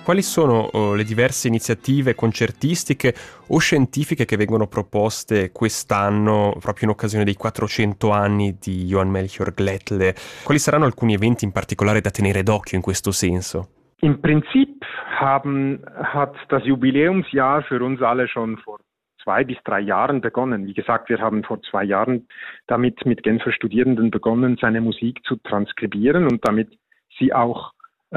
quali sono le diverse iniziative concertistiche o scientifiche che vengono proposte quest'anno proprio in occasione dei 400 anni di Johann Melchior Glättle? Quali saranno alcuni eventi in particolare da tenere d'occhio in questo senso? Im Prinzip hat das Jubiläumsjahr für uns alle schon vor 2 bis 3 Jahren begonnen. Wie gesagt, wir haben vor 2 Jahren damit mit Genfer Studierenden begonnen, seine Musik zu transkribieren und damit sie auch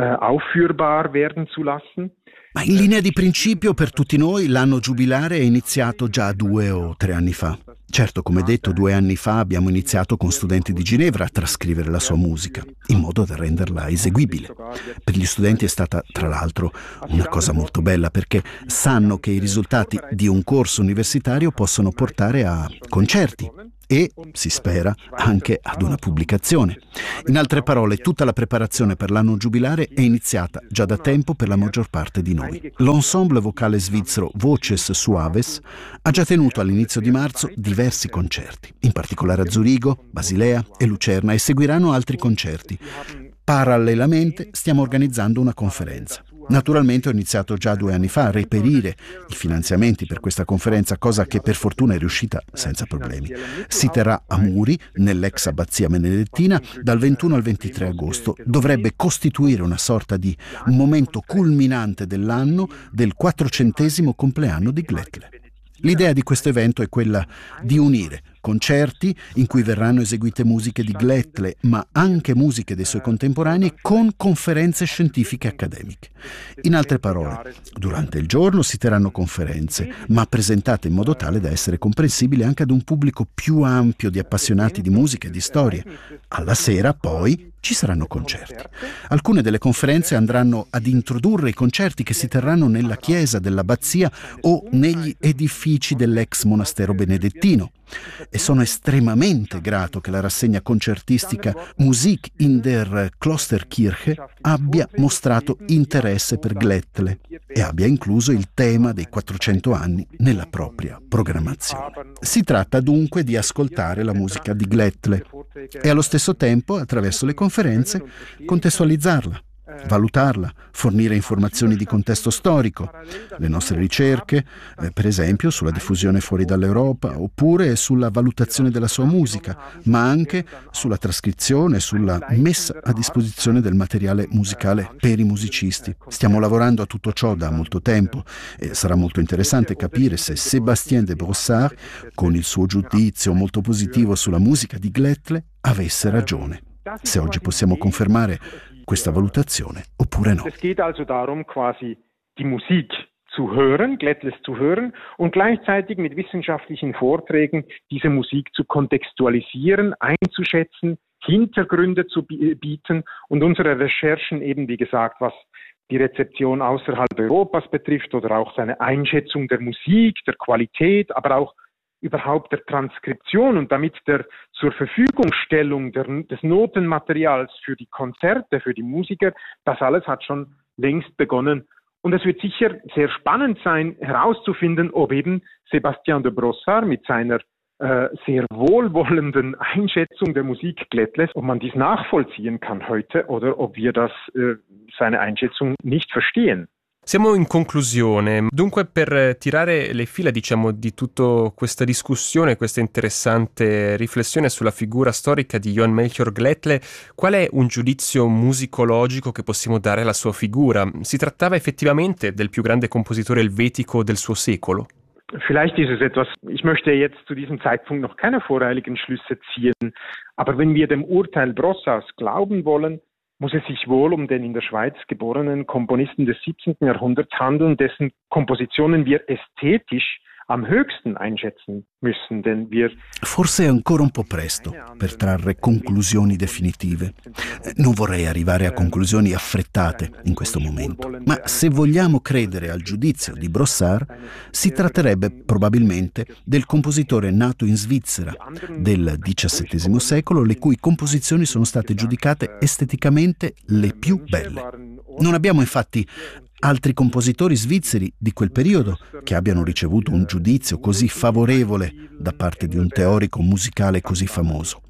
aufführbar werden zu lassen. Ma in linea di principio per tutti noi l'anno giubilare è iniziato già 2 o 3 anni fa. Certo, come detto, 2 anni fa abbiamo iniziato con studenti di Ginevra a trascrivere la sua musica, in modo da renderla eseguibile. Per gli studenti è stata, tra l'altro, una cosa molto bella, perché sanno che i risultati di un corso universitario possono portare a concerti e, si spera, anche ad una pubblicazione. In altre parole, tutta la preparazione per l'anno giubilare è iniziata già da tempo per la maggior parte di noi. L'ensemble vocale svizzero Voces Suaves ha già tenuto all'inizio di marzo diversi concerti, in particolare a Zurigo, Basilea e Lucerna, e seguiranno altri concerti. Parallelamente stiamo organizzando una conferenza. Naturalmente ho iniziato già 2 anni fa a reperire i finanziamenti per questa conferenza, cosa che per fortuna è riuscita senza problemi. Si terrà a Muri, nell'ex abbazia benedettina, dal 21 al 23 agosto. Dovrebbe costituire una sorta di momento culminante dell'anno del 400° compleanno di Glättle. L'idea di questo evento è quella di unire concerti in cui verranno eseguite musiche di Glättle, ma anche musiche dei suoi contemporanei, con conferenze scientifiche accademiche. In altre parole, durante il giorno si terranno conferenze, ma presentate in modo tale da essere comprensibili anche ad un pubblico più ampio di appassionati di musica e di storia. Alla sera, poi, ci saranno concerti. Alcune delle conferenze andranno ad introdurre i concerti che si terranno nella chiesa dell'abbazia o negli edifici dell'ex monastero benedettino. E sono estremamente grato che la rassegna concertistica Musik in der Klosterkirche abbia mostrato interesse per Glättle e abbia incluso il tema dei 400 anni nella propria programmazione. Si tratta dunque di ascoltare la musica di Glättle e allo stesso tempo, attraverso le conferenze, contestualizzarla, valutarla, fornire informazioni di contesto storico, le nostre ricerche, per esempio sulla diffusione fuori dall'Europa, oppure sulla valutazione della sua musica, ma anche sulla trascrizione, sulla messa a disposizione del materiale musicale per i musicisti. Stiamo lavorando a tutto ciò da molto tempo e sarà molto interessante capire se Sébastien de Brossard, con il suo giudizio molto positivo sulla musica di Glättle, avesse ragione. Se oggi possiamo confermare questa valutazione oppure no. Es geht also darum, quasi die Musik zu hören, Glättles zu hören und gleichzeitig mit wissenschaftlichen Vorträgen diese Musik zu kontextualisieren, einzuschätzen, Hintergründe zu bieten und unsere Recherchen eben, wie gesagt, was die Rezeption außerhalb Europas betrifft oder auch seine Einschätzung der Musik, der Qualität, aber auch überhaupt der Transkription und damit der zur Verfügungstellung des Notenmaterials für die Konzerte, für die Musiker, das alles hat schon längst begonnen. Und es wird sicher sehr spannend sein, herauszufinden, ob eben Sébastien de Brossard mit seiner sehr wohlwollenden Einschätzung der Musik Glättles, ob man dies nachvollziehen kann heute oder ob wir seine Einschätzung nicht verstehen. Siamo in conclusione, dunque per tirare le fila, diciamo, di tutta questa discussione, questa interessante riflessione sulla figura storica di Johann Melchior Glättle, qual è un giudizio musicologico che possiamo dare alla sua figura? Si trattava effettivamente del più grande compositore elvetico del suo secolo? Vielleicht ist es etwas, ich möchte jetzt zu diesem Zeitpunkt noch keine voreiligen Schlüsse ziehen, aber wenn wir dem Urteil Brossards glauben wollen, muss es sich wohl um den in der Schweiz geborenen Komponisten des 17. Jahrhunderts handeln, dessen Kompositionen wir ästhetisch am höchsten einschätzen müssen, denn wir... Forse è ancora un po' presto per trarre conclusioni definitive. Non vorrei arrivare a conclusioni affrettate in questo momento, ma se vogliamo credere al giudizio di Brossard, si tratterebbe probabilmente del compositore nato in Svizzera del XVII secolo, le cui composizioni sono state giudicate esteticamente le più belle. Non abbiamo infatti altri compositori svizzeri di quel periodo che abbiano ricevuto un giudizio così favorevole da parte di un teorico musicale così famoso.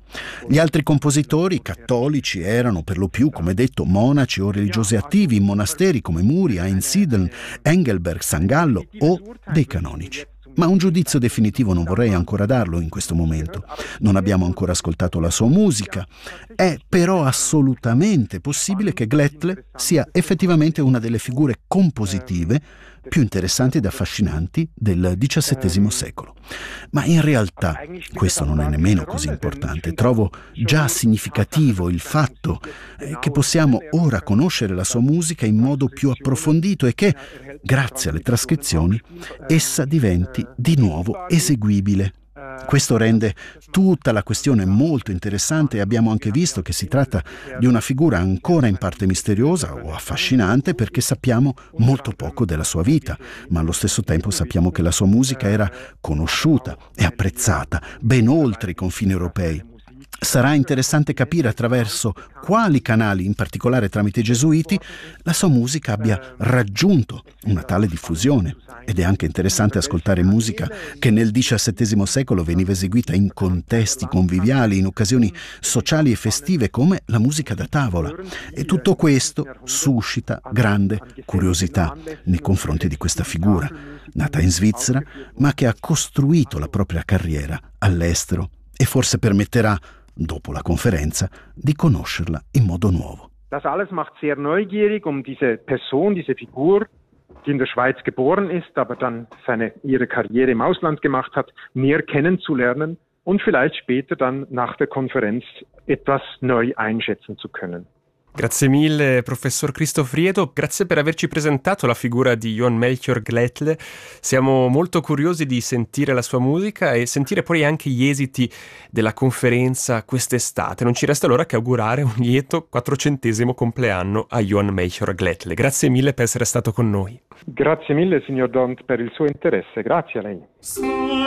Gli altri compositori cattolici erano per lo più, come detto, monaci o religiosi attivi in monasteri come Muri, Einsiedeln, Engelberg, San Gallo o dei canonici. Ma un giudizio definitivo non vorrei ancora darlo in questo momento. Non abbiamo ancora ascoltato la sua musica. È però assolutamente possibile che Glättle sia effettivamente una delle figure compositive più interessanti ed affascinanti del XVII secolo. Ma in realtà questo non è nemmeno così importante. Trovo già significativo il fatto che possiamo ora conoscere la sua musica in modo più approfondito e che, grazie alle trascrizioni, essa diventi di nuovo eseguibile. Questo rende tutta la questione molto interessante e abbiamo anche visto che si tratta di una figura ancora in parte misteriosa o affascinante perché sappiamo molto poco della sua vita, ma allo stesso tempo sappiamo che la sua musica era conosciuta e apprezzata ben oltre i confini europei. Sarà interessante capire attraverso quali canali, in particolare tramite i gesuiti, la sua musica abbia raggiunto una tale diffusione. Ed è anche interessante ascoltare musica che nel XVII secolo veniva eseguita in contesti conviviali, in occasioni sociali e festive come la musica da tavola. E tutto questo suscita grande curiosità nei confronti di questa figura, nata in Svizzera, ma che ha costruito la propria carriera all'estero e forse permetterà, dopo la conferenza, di conoscerla in modo nuovo. Das alles macht sehr neugierig, diese Person, diese Figur, die in der Schweiz geboren ist, aber dann ihre Karriere im Ausland gemacht hat, näher kennenzulernen und vielleicht später dann nach der Konferenz etwas neu einschätzen zu können. Grazie mille, professor Christoph Riedo, grazie per averci presentato la figura di Johann Melchior Glättle. Siamo molto curiosi di sentire la sua musica e sentire poi anche gli esiti della conferenza quest'estate. Non ci resta allora che augurare un lieto 400° compleanno a Johann Melchior Glättle. Grazie mille per essere stato con noi. Grazie mille, signor Dont, per il suo interesse. Grazie a lei.